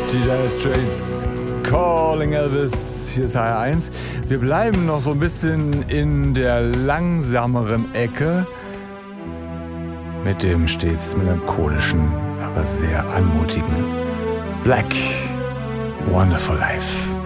Die Dire Straits, Calling Elvis, hier ist HR1. Wir bleiben noch so ein bisschen in der langsameren Ecke mit dem stets melancholischen, aber sehr anmutigen Black Wonderful Life.